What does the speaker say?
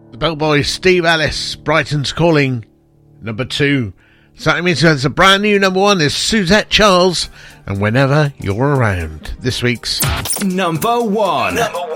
The Bellboy, Steve Ellis, Brighton's Calling, number 2. So that means there's a brand new number 1 is Suzette Charles, and Whenever You're Around. This week's number 1.